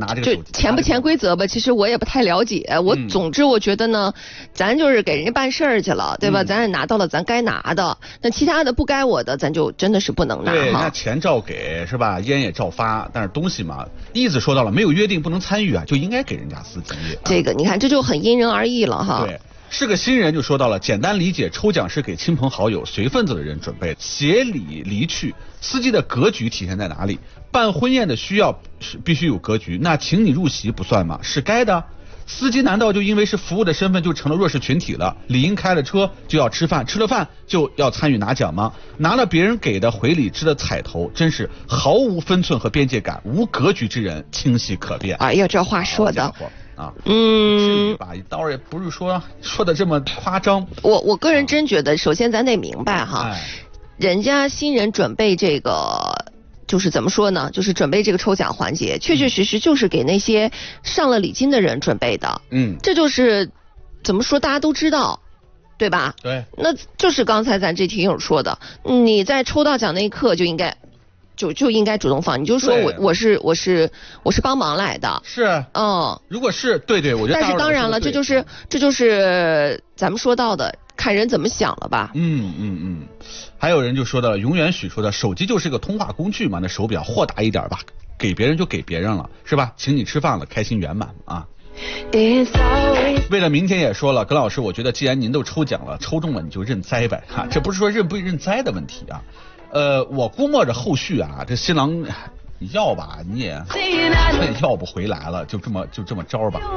拿这个手机。 就潜不潜规则吧，其实我也不太了解。总之我觉得呢，咱就是给人家办事儿去了，对吧？咱也拿到了咱该拿的，那其他的不该我的，咱就真的是不能拿。 对，那钱照给是吧？烟也照发，但是东西嘛，意思说到了，没有约定不能参与啊，就应该给人家司机。 这个你看，这就很因人而异了哈。 对。是个新人就说到了，简单理解，抽奖是给亲朋好友、随份子的人准备，协理离去。司机的格局体现在哪里？办婚宴的需要是必须有格局，那请你入席不算吗？是该的。司机难道就因为是服务的身份就成了弱势群体了？理应开了车就要吃饭，吃了饭就要参与拿奖吗？拿了别人给的回礼吃的彩头，真是毫无分寸和边界感，无格局之人清晰可辨。 哎呀，这话说的。 至于吧，倒也不是说的这么夸张。 我个人真觉得，首先咱得明白哈，人家新人准备这个，就是怎么说呢？就是准备这个抽奖环节，确确实实就是给那些上了礼金的人准备的。这就是怎么说，大家都知道，对吧？ 对。 那就是刚才咱这听友说的，你在抽到奖那一刻就应该。就应该主动放，你就说我是帮忙来的， 是，如果是对，我觉得。 但是当然了，这就是咱们说到的，看人怎么想了吧。 还有人就说到了，永远许说的，手机就是个通话工具嘛，那手表豁达一点吧，给别人就给别人了，是吧？请你吃饭了，开心圆满啊。为了明天也说了，葛老师，我觉得既然您都抽奖了，抽中了你就认栽呗，哈，这不是说认不认栽的问题啊。我估摸着后续啊，这新郎要吧，你也要不回来了，就这么着吧。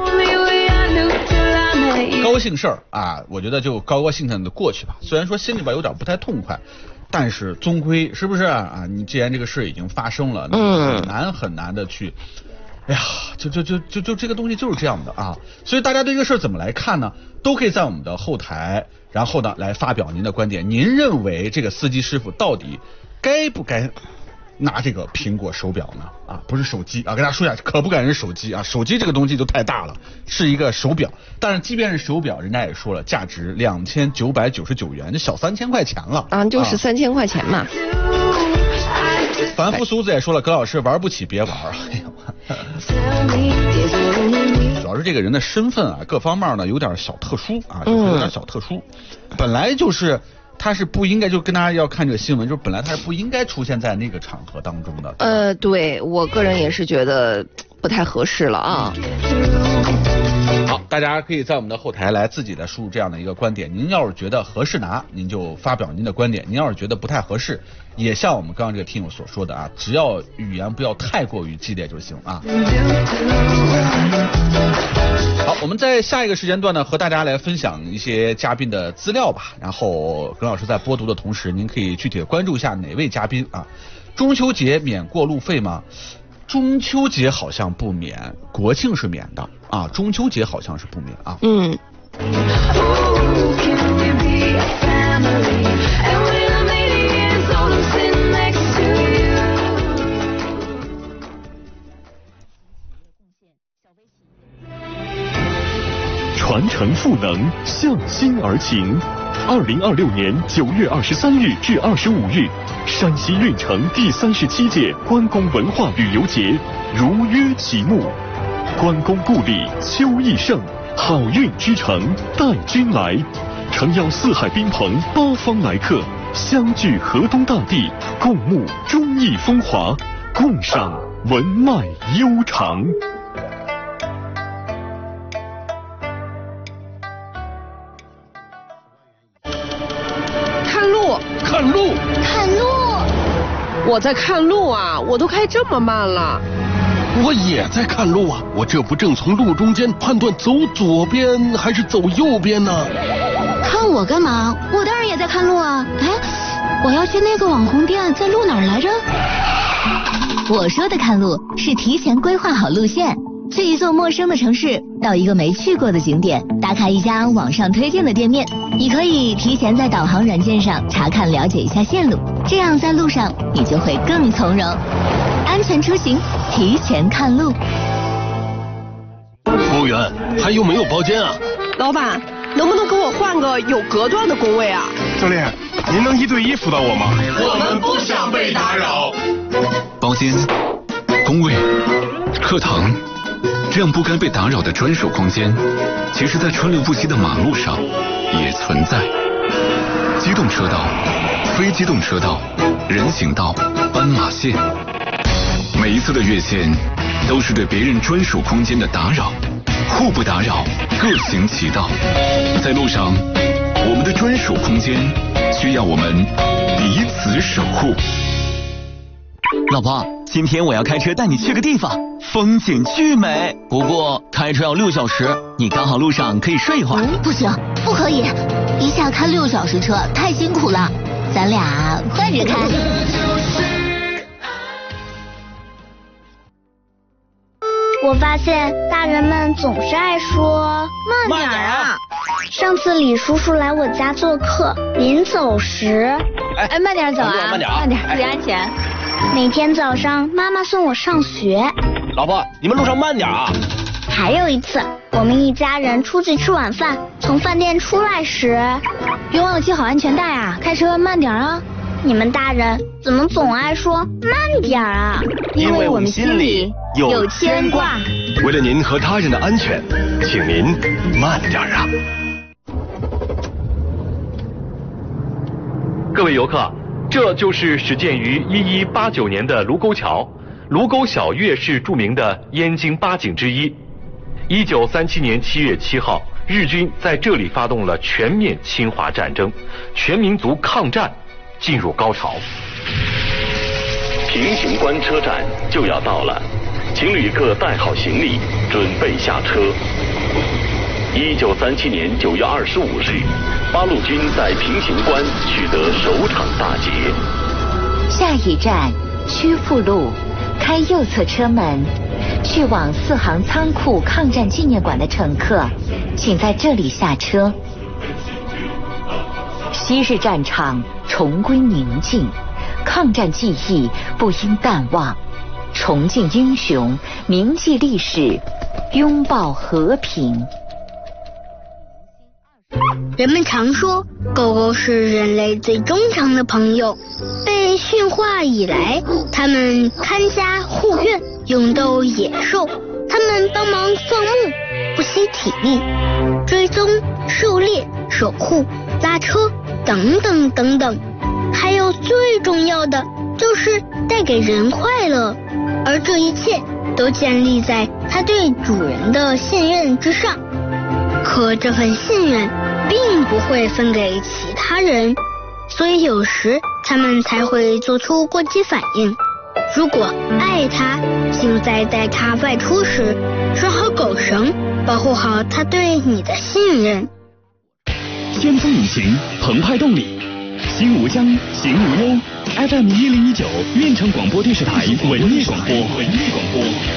高兴事儿啊，我觉得就高高兴兴的过去吧。虽然说心里边有点不太痛快，但是终归是不是啊？你既然这个事已经发生了，很难的去。哎呀，就这个东西就是这样的啊，所以大家对这个事怎么来看呢？都可以在我们的后台，然后呢来发表您的观点。您认为这个司机师傅到底该不该拿这个苹果手表呢？啊，不是手机啊，跟大家说一下，可不敢是手机啊，手机这个东西就太大了，是一个手表。但是即便是手表，人家也说了，价值2999元，就小3000块钱了啊， 就是3000块钱嘛。 凡夫俗子也说了，葛老师玩不起别玩啊。主要是这个人的身份啊，各方面呢有点小特殊啊，有点小特殊。本来就是他是不应该，就跟大家要看这个新闻，就是本来他是不应该出现在那个场合当中的。 对我个人也是觉得不太合适了啊。 好，大家可以在我们的后台来自己的输入这样的一个观点。您要是觉得合适拿，您就发表您的观点；您要是觉得不太合适，也像我们刚刚这个听友所说的啊，只要语言不要太过于激烈就行啊。好，我们在下一个时间段呢，和大家来分享一些嘉宾的资料吧。然后葛老师在播读的同时，您可以具体的关注一下哪位嘉宾啊。中秋节免过路费吗？中秋节好像不免，国庆是免的啊，中秋节好像是不免啊。 传承赋能，向心而行。2026年9月23日至25日，山西运城第37届关公文化旅游节如约启幕。关公故里秋意盛，好运之城带君来。诚邀四海宾朋八方来客，相聚河东大地，共沐忠义风华，共赏文脉悠长。 看路，我在看路啊，我都开这么慢了。 我也在看路啊，我这不正从路中间判断走左边还是走右边呢？ 看我干嘛？我当然也在看路啊。哎，我要去那个网红店，在路哪儿来着？ 我说的看路是提前规划好路线，去一座陌生的城市，到一个没去过的景点，打卡一家网上推荐的店面。你可以提前在导航软件上查看了解一下线路，这样在路上你就会更从容。安全出行，提前看路。 服务员，还有没有包间啊？ 老板，能不能给我换个有隔断的工位啊？ 教练，您能1对1辅导我吗？ 我们不想被打扰。 包间、工位、课堂、 这样不该被打扰的专属空间，其实在川流不息的马路上也存在。机动车道、非机动车道、人行道、斑马线，每一次的越线都是对别人专属空间的打扰，互不打扰，各行其道。在路上，我们的专属空间需要我们彼此守护。 老婆，今天我要开车带你去个地方，风景巨美，不过开车要6小时，你刚好路上可以睡一会儿。 不行，不可以，一下开6小时车太辛苦了，咱俩换着开。 我发现大人们总是爱说慢点啊。 上次李叔叔来我家做客，临走时， 慢点走啊，慢点，注意安全。 每天早上妈妈送我上学。 老婆，你们路上慢点啊。 还有一次，我们一家人出去吃晚饭，从饭店出来时， 别忘了系好安全带啊，开车慢点啊。 你们大人怎么总爱说慢点啊？ 因为我们心里有牵挂。 为了您和他人的安全，请您慢点啊。 各位游客，这就是始建于1189年的卢沟桥。卢沟晓月是著名的燕京8景之一。1937年7月7号，日军在这里发动了全面侵华战争，全民族抗战进入高潮。平型关车站就要到了，请旅客带好行李，准备下车。1937年9月25日，八路军在平型关取得首场大捷。 下一站曲阜路，开右侧车门，去往四行仓库抗战纪念馆的乘客，请在这里下车。昔日战场重归宁静，抗战记忆不应淡忘，重敬英雄，铭记历史，拥抱和平。 人们常说，狗狗是人类最忠诚的朋友。被驯化以来，它们看家护院，勇斗野兽。它们帮忙放牧，不惜体力，追踪、狩猎、守护、拉车等等等等。还有最重要的，就是带给人快乐。而这一切都建立在它对主人的信任之上。可这份信任并不会分给其他人，所以有时他们才会做出过激反应。如果爱它，请在带它外出时拴好狗绳，保护好它对你的信任。 先锋引擎，澎湃动力，心无疆，行无忧。FM 1019，运城广播电视台文艺广播。